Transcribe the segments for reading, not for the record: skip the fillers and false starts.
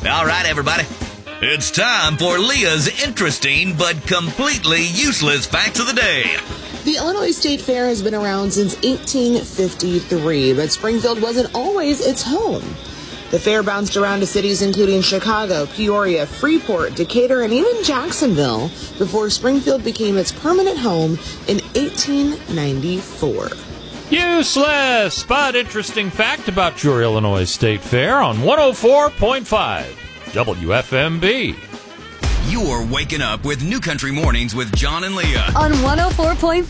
All right, everybody. It's time for Leah's interesting but completely useless facts of the day. The Illinois State Fair has been around since 1853, but Springfield wasn't always its home. The fair bounced around to cities including Chicago, Peoria, Freeport, Decatur, and even Jacksonville before Springfield became its permanent home in 1894. Useless but interesting fact about your Illinois State Fair on 104.5 WFMB. You're waking up with New Country Mornings with John and Leah on 104.5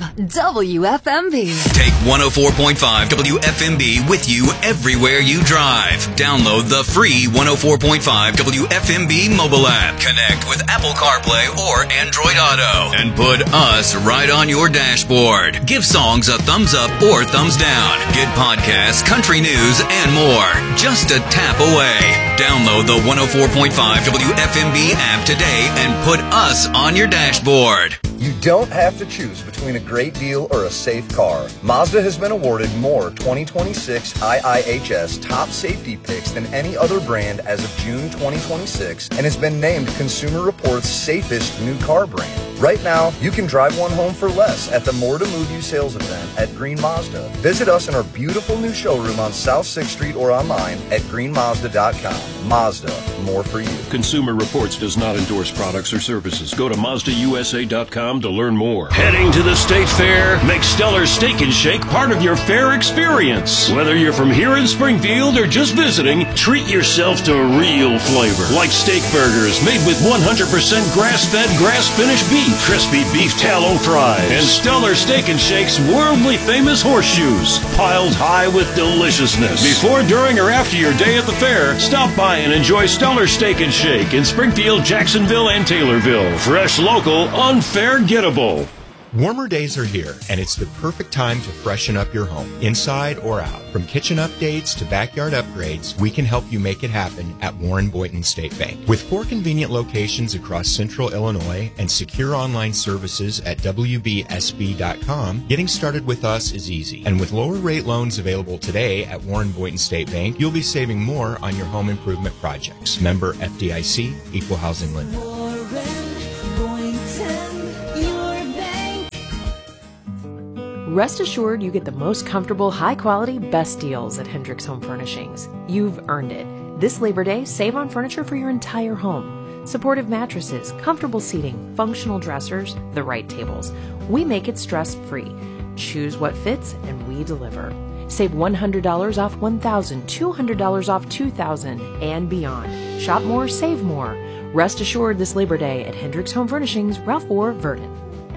WFMB. Take 104.5 WFMB with you everywhere you drive. Download the free 104.5 WFMB mobile app. Connect with Apple CarPlay or Android Auto and put us right on your dashboard. Give songs a thumbs up or thumbs down. Get podcasts, country news, and more. Just a tap away. Download the 104.5 WFMB app today and put us on your dashboard. You don't have to choose between a great deal or a safe car. Mazda has been awarded more 2026 IIHS top safety picks than any other brand as of June 2026 and has been named Consumer Reports' safest new car brand. Right now, you can drive one home for less at the More to Move You sales event at Green Mazda. Visit us in our beautiful new showroom on South 6th Street or online at greenmazda.com. Mazda, more for you. Consumer Reports does not endorse products or services. Go to MazdaUSA.com to learn more. Heading to the State Fair? Make Stellar Steak and Shake part of your fair experience. Whether you're from here in Springfield or just visiting, treat yourself to real flavor. Like steak burgers made with 100% grass-fed, grass-finished beef, crispy beef tallow fries, and Stellar Steak and Shake's worldly famous horseshoes, piled high with deliciousness. Before, during, or after your day at the fair, stop by and enjoy Stellar Steak and Shake in Springfield, Jacksonville, and Taylorville. Fresh, local, unforgettable. Warmer days are here, and it's the perfect time to freshen up your home, inside or out. From kitchen updates to backyard upgrades, we can help you make it happen at Warren Boynton State Bank. With 4 convenient locations across central Illinois and secure online services at WBSB.com, getting started with us is easy. And with lower rate loans available today at Warren Boynton State Bank, you'll be saving more on your home improvement projects. Member FDIC, Equal Housing Lender. Rest assured you get the most comfortable, high-quality, best deals at Hendricks Home Furnishings. You've earned it. This Labor Day, save on furniture for your entire home. Supportive mattresses, comfortable seating, functional dressers, the right tables. We make it stress-free. Choose what fits, and we deliver. Save $100 off $1,000, $200 off $2,000, and beyond. Shop more, save more. Rest assured this Labor Day at Hendricks Home Furnishings, Ralph Orr, Verdon.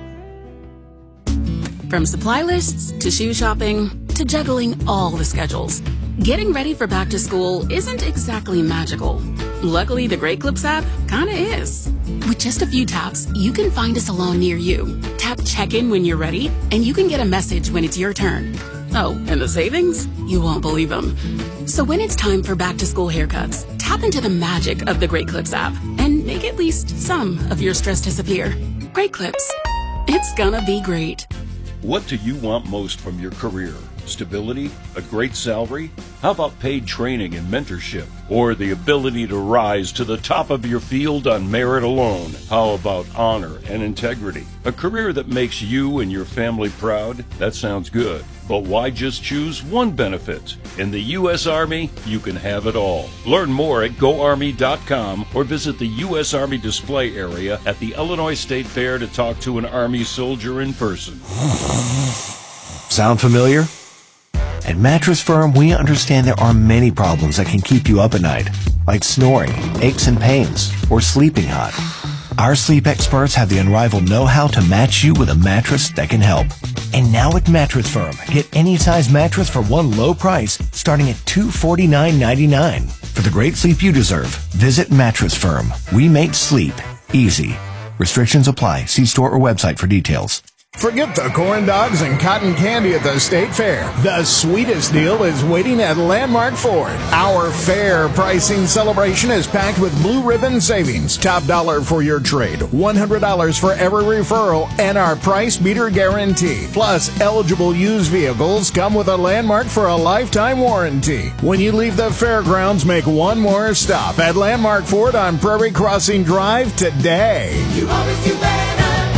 From supply lists to shoe shopping to juggling all the schedules, getting ready for back to school isn't exactly magical. Luckily, the Great Clips app kinda is. With just a few taps, you can find a salon near you. Tap check-in when you're ready, and you can get a message when it's your turn. Oh, and the savings? You won't believe them. So when it's time for back to school haircuts, tap into the magic of the Great Clips app and make at least some of your stress disappear. Great Clips. It's gonna be great. What do you want most from your career? Stability? A great salary? How about paid training and mentorship? Or the ability to rise to the top of your field on merit alone? How about honor and integrity? A career that makes you and your family proud? That sounds good. But why just choose one benefit? In the U.S. Army, you can have it all. Learn more at GoArmy.com or visit the U.S. Army display area at the Illinois State Fair to talk to an Army soldier in person. Sound familiar? At Mattress Firm, we understand there are many problems that can keep you up at night, like snoring, aches and pains, or sleeping hot. Our sleep experts have the unrivaled know-how to match you with a mattress that can help. And now at Mattress Firm, get any size mattress for one low price, starting at $249.99. For the great sleep you deserve, visit Mattress Firm. We make sleep easy. Restrictions apply. See store or website for details. Forget the corn dogs and cotton candy at the State Fair. The sweetest deal is waiting at Landmark Ford. Our fair pricing celebration is packed with blue ribbon savings. Top dollar for your trade, $100 for every referral, and our price beater guarantee. Plus, eligible used vehicles come with a Landmark for a lifetime warranty. When you leave the fairgrounds, make one more stop at Landmark Ford on Prairie Crossing Drive today. You always do better.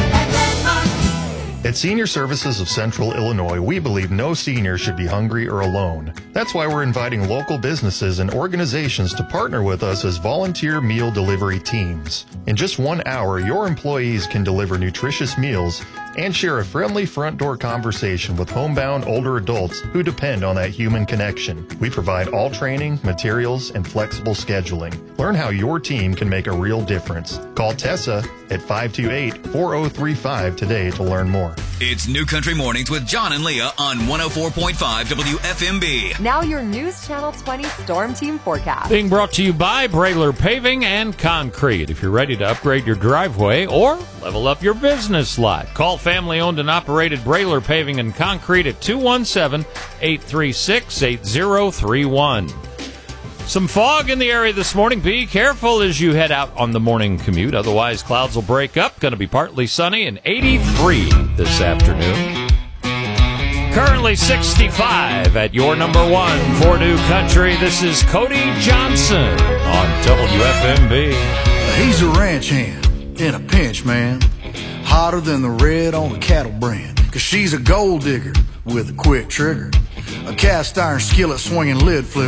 At Senior Services of Central Illinois, we believe no senior should be hungry or alone. That's why we're inviting local businesses and organizations to partner with us as volunteer meal delivery teams. In just 1 hour, your employees can deliver nutritious meals and share a friendly front door conversation with homebound older adults who depend on that human connection. We provide all training, materials, and flexible scheduling. Learn how your team can make a real difference. Call Tessa at 528-4035 today to learn more. It's New Country Mornings with John and Leah on 104.5 WFMB. Now your News Channel 20 Storm Team forecast. Being brought to you by Brailer Paving and Concrete. If you're ready to upgrade your driveway or level up your business lot, call family-owned and operated Brailer Paving and Concrete at 217-836-8031. Some fog in the area this morning. Be careful as you head out on the morning commute. Otherwise, clouds will break up. Going to be partly sunny and 83 this afternoon. Currently 65 at your number one for New Country. This is Cody Johnson on WFMB. He's a ranch hand in a pinch, man. Hotter than the red on the cattle brand. 'Cause she's a gold digger with a quick trigger. A cast iron skillet swinging lid flipper.